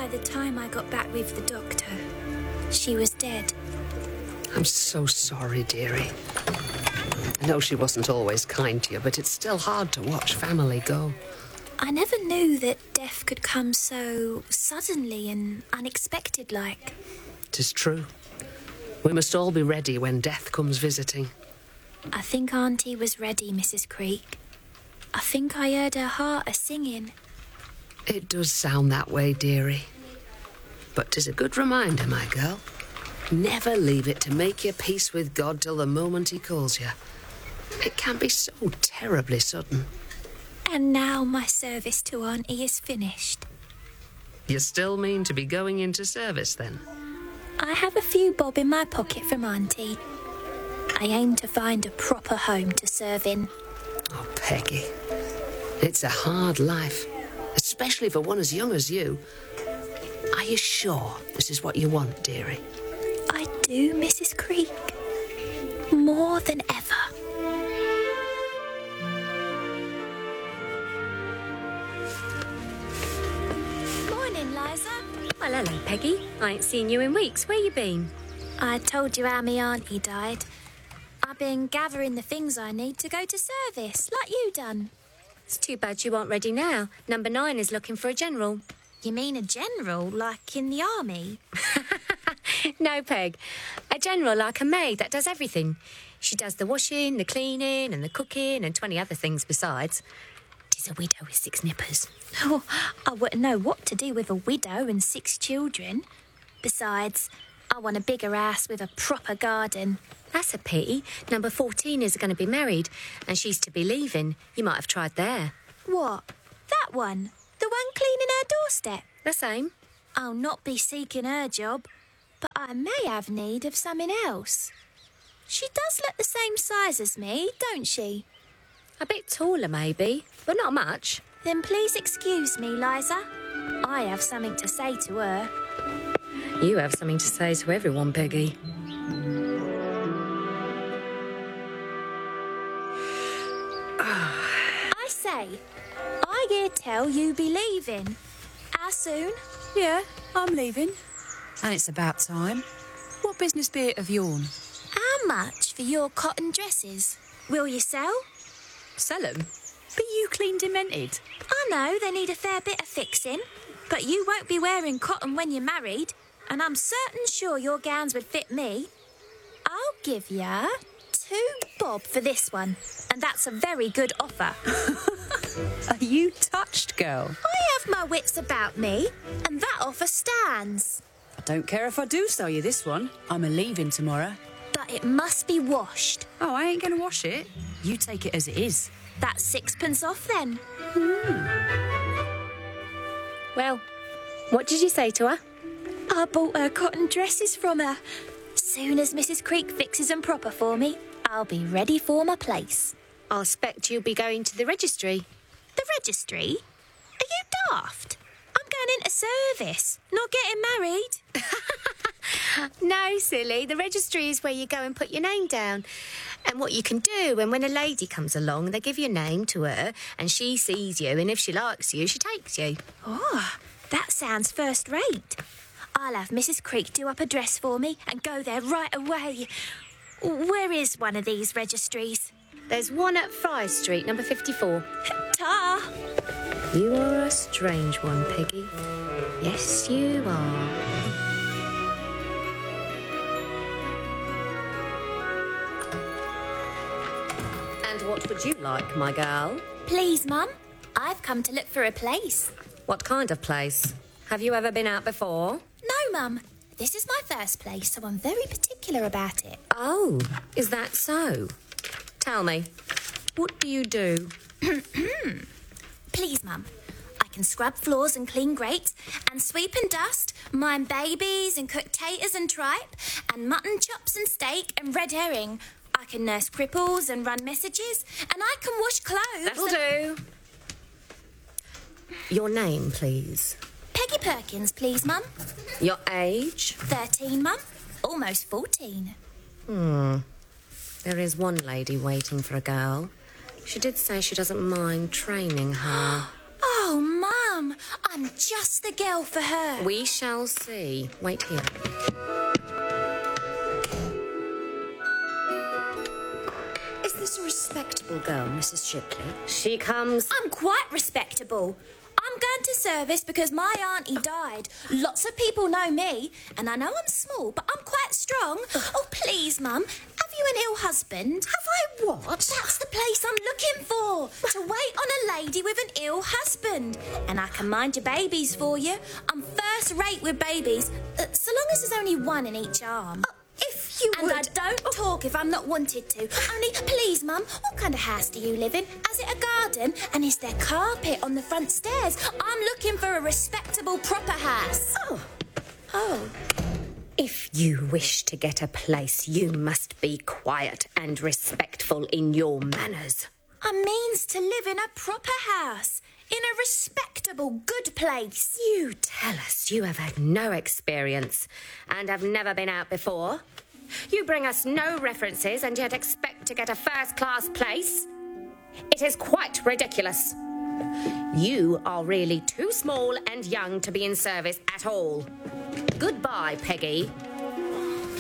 by the time I got back with the doctor, she was dead. I'm so sorry, dearie. I know she wasn't always kind to you, but it's still hard to watch family go. I never knew that death could come so suddenly and unexpected-like. 'Tis true. We must all be ready when death comes visiting. I think Auntie was ready, Mrs. Creek. I think I heard her heart a-singing. It does sound that way, dearie. But 'tis a good reminder, my girl. Never leave it to make your peace with God till the moment he calls you. It can be so terribly sudden. And now my service to Auntie is finished. You still mean to be going into service, then? I have a few bob in my pocket from Auntie. I aim to find a proper home to serve in. Oh, Peggy. It's a hard life, especially for one as young as you. Are you sure this is what you want, dearie? I do, Mrs. Creek. More than ever. Morning, Liza. Well, hello, Peggy. I ain't seen you in weeks. Where you been? I told you how me auntie died. I've been gathering the things I need to go to service, like you done. It's too bad you aren't ready now. Number 9 is looking for a general. You mean a general, like in the army? No, Peg. A general like a maid that does everything. She does the washing, the cleaning and the cooking and 20 other things besides. She's a widow with 6 nippers. Oh, I wouldn't know what to do with a widow and 6 children. Besides, I want a bigger house with a proper garden. That's a pity. Number 14 is going to be married and she's to be leaving. You might have tried there. What? That one? The one cleaning her doorstep? The same. I'll not be seeking her job, but I may have need of something else. She does look the same size as me, don't she? A bit taller, maybe, but not much. Then please excuse me, Liza. I have something to say to her. You have something to say to everyone, Peggy. I say, I hear tell you be leaving. How soon? Yeah, I'm leaving. And it's about time. What business be it of yourn? How much for your cotton dresses? Will you sell? Sell 'em? Be you clean demented? I know they need a fair bit of fixing, but you won't be wearing cotton when you're married, and I'm certain sure your gowns would fit me. I'll give ya 2 bob for this one, and that's a very good offer. Are you touched, girl? I have my wits about me, and that offer stands. I don't care if I do sell you this one. I'm a-leaving tomorrow. But it must be washed. Oh, I ain't going to wash it. You take it as it is. That's 6pence off then. Well, what did you say to her? I bought her cotton dresses from her. Soon as Mrs. Creek fixes them proper for me, I'll be ready for my place. I'll expect you'll be going to the registry. The registry? Are you daft? I'm going into service, not getting married. No, silly. The registry is where you go and put your name down. And what you can do, and when a lady comes along, they give your name to her, and she sees you, and if she likes you, she takes you. Oh, that sounds first rate. I'll have Mrs. Creek do up a dress for me and go there right away. Where is one of these registries? There's one at Fry Street, number 54. Ta! You are a strange one, Peggy. Yes, you are. And what would you like, my girl? Please, Mum. I've come to look for a place. What kind of place? Have you ever been out before? No, Mum. This is my first place, so I'm very particular about it. Oh, is that so? Tell me, what do you do? Please, Mum. I can scrub floors and clean grates and sweep and dust, mind babies and cook taters and tripe and mutton chops and steak and red herring. I can nurse cripples and run messages, and I can wash clothes. That'll do. Your name, please. Peggy Perkins, please, Mum. Your age? 13, Mum. Almost 14. There is one lady waiting for a girl. She did say she doesn't mind training her. Oh, Mum, I'm just the girl for her. We shall see. Wait here. Is this a respectable girl, Mrs. Shipley? She comes. I'm quite respectable. I'm going to service because my auntie died. Lots of people know me, and I know I'm small, but I'm quite strong. Oh, please, Mum, have you an ill husband? Have I what? That's the place I'm looking for, to wait on a lady with an ill husband. And I can mind your babies for you. I'm first rate with babies, so long as there's only one in each arm. If you And would... I don't talk if I'm not wanted to. Only, please, Mum, what kind of house do you live in? Has it a garden? And is there carpet on the front stairs? I'm looking for a respectable, proper house. Oh. If you wish to get a place, you must be quiet and respectful in your manners. I means to live in a proper house, in a respectable, good place. You tell us you have had no experience and have never been out before. You bring us no references and yet expect to get a first-class place. It is quite ridiculous. You are really too small and young to be in service at all. Goodbye, Peggy.